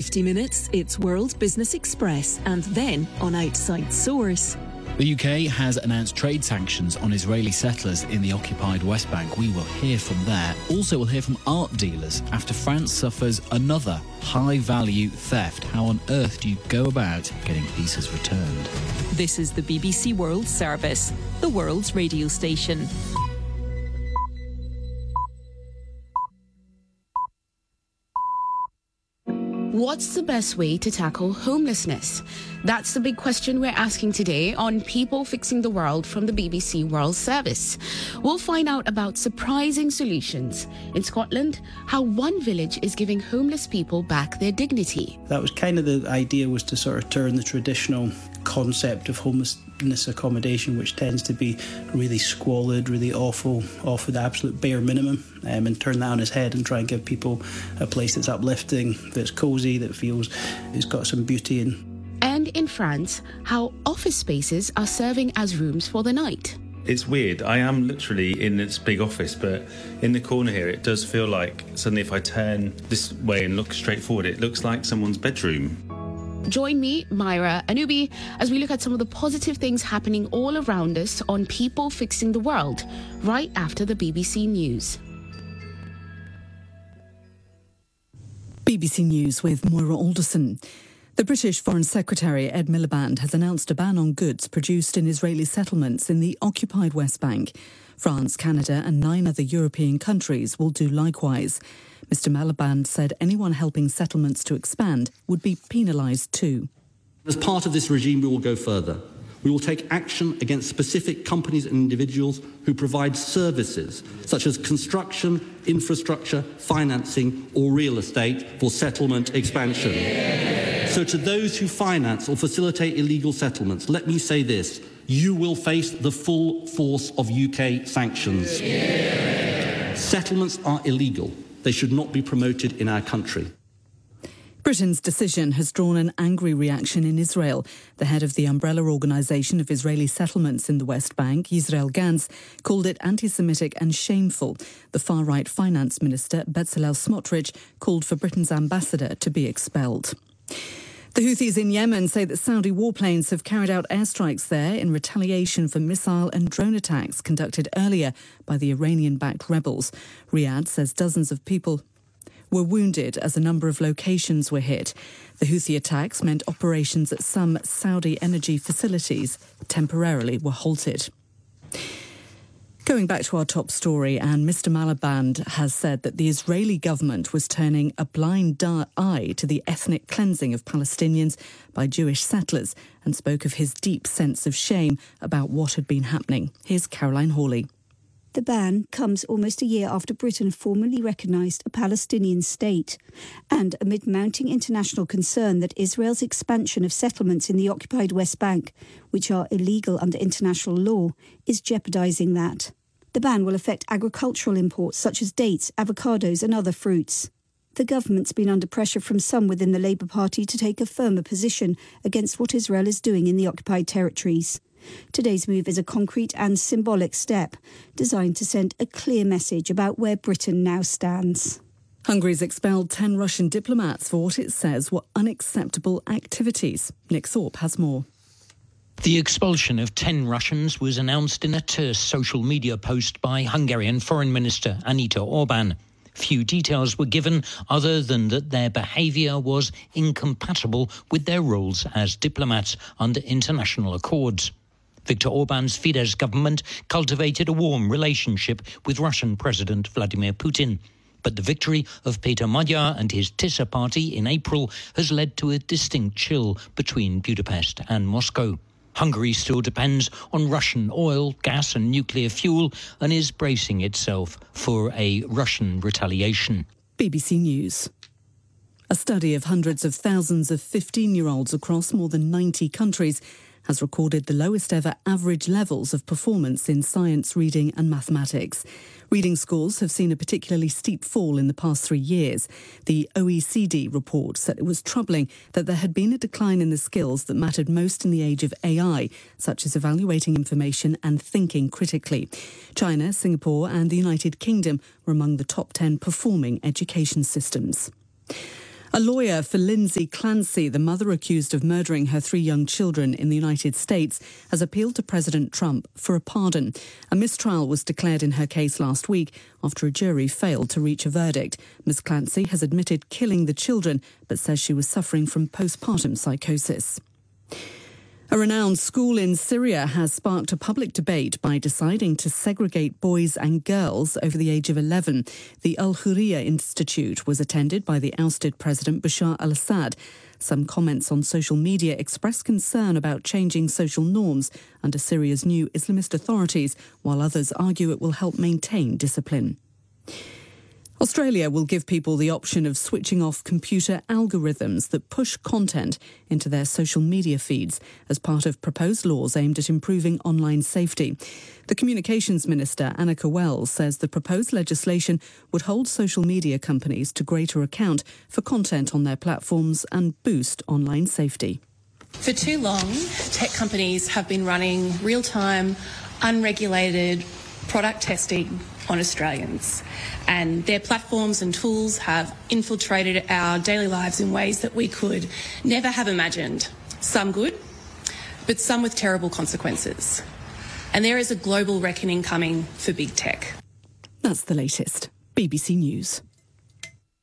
50 minutes, it's World Business Express, and then on Outside Source. The UK has announced trade sanctions on Israeli settlers in the occupied West Bank. We will hear from there. Also, we'll hear from art dealers after France suffers another high-value theft. How on earth do you go about getting pieces returned? This is the BBC World Service, the world's radio station. What's the best way to tackle homelessness? That's the big question we're asking today on People Fixing the World from the BBC World Service. We'll find out about surprising solutions. In Scotland, how one village is giving homeless people back their dignity. That was kind of the idea, was to sort of turn the traditional concept of homelessness accommodation, which tends to be really squalid, really awful, offered the absolute bare minimum, and turn that on its head and try and give people a place that's uplifting, that's cosy, that feels it's got some beauty in. And in France, how office spaces are serving as rooms for the night. It's weird. I am literally in this big office, but in the corner here, it does feel like suddenly if I turn this way and look straight forward, it looks like someone's bedroom. Join me, Myra Anubi, as we look at some of the positive things happening all around us on People Fixing the World, right after the BBC News. BBC News with Moira Alderson. The British Foreign Secretary Ed Miliband has announced a ban on goods produced in Israeli settlements in the occupied West Bank. France, Canada and 9 other European countries will do likewise. Mr Miliband said anyone helping settlements to expand would be penalised too. As part of this regime, we will go further. We will take action against specific companies and individuals who provide services such as construction, infrastructure, financing or real estate for settlement expansion. So to those who finance or facilitate illegal settlements, let me say this: you will face the full force of UK sanctions. Settlements are illegal. They should not be promoted in our country. Britain's decision has drawn an angry reaction in Israel. The head of the umbrella organisation of Israeli settlements in the West Bank, Yisrael Gantz, called it anti-Semitic and shameful. The far-right finance minister, Bezalel Smotrich, called for Britain's ambassador to be expelled. The Houthis in Yemen say that Saudi warplanes have carried out airstrikes there in retaliation for missile and drone attacks conducted earlier by the Iranian-backed rebels. Riyadh says dozens of people were wounded as a number of locations were hit. The Houthi attacks meant operations at some Saudi energy facilities temporarily were halted. Going back to our top story, and Mr Miliband has said that the Israeli government was turning a blind eye to the ethnic cleansing of Palestinians by Jewish settlers and spoke of his deep sense of shame about what had been happening. Here's Caroline Hawley. The ban comes almost a year after Britain formally recognised a Palestinian state, and amid mounting international concern that Israel's expansion of settlements in the occupied West Bank, which are illegal under international law, is jeopardising that. The ban will affect agricultural imports such as dates, avocados and other fruits. The government's been under pressure from some within the Labour Party to take a firmer position against what Israel is doing in the occupied territories. Today's move is a concrete and symbolic step designed to send a clear message about where Britain now stands. Hungary's expelled 10 Russian diplomats for what it says were unacceptable activities. Nick Thorpe has more. The expulsion of 10 Russians was announced in a terse social media post by Hungarian Foreign Minister Anita Orban. Few details were given other than that their behaviour was incompatible with their roles as diplomats under international accords. Viktor Orban's Fidesz government cultivated a warm relationship with Russian President Vladimir Putin. But the victory of Peter Magyar and his Tisza party in April has led to a distinct chill between Budapest and Moscow. Hungary still depends on Russian oil, gas and nuclear fuel and is bracing itself for a Russian retaliation. BBC News. A study of hundreds of thousands of 15-year-olds across more than 90 countries has recorded the lowest ever average levels of performance in science, reading and mathematics. Reading scores have seen a particularly steep fall in the past 3 years. The OECD report said it was troubling that there had been a decline in the skills that mattered most in the age of AI, such as evaluating information and thinking critically. China, Singapore and the United Kingdom were among the top 10 performing education systems. A lawyer for Lindsay Clancy, the mother accused of murdering her 3 young children in the United States, has appealed to President Trump for a pardon. A mistrial was declared in her case last week after a jury failed to reach a verdict. Ms. Clancy has admitted killing the children, but says she was suffering from postpartum psychosis. A renowned school in Syria has sparked a public debate by deciding to segregate boys and girls over the age of 11. The Al-Hurriya Institute was attended by the ousted President Bashar al-Assad. Some comments on social media express concern about changing social norms under Syria's new Islamist authorities, while others argue it will help maintain discipline. Australia will give people the option of switching off computer algorithms that push content into their social media feeds as part of proposed laws aimed at improving online safety. The Communications Minister, Anneka Wells, says the proposed legislation would hold social media companies to greater account for content on their platforms and boost online safety. For too long, tech companies have been running real-time, unregulated product testing on Australians, and their platforms and tools have infiltrated our daily lives in ways that we could never have imagined. Some good, but some with terrible consequences. And there is a global reckoning coming for big tech. That's the latest. BBC News.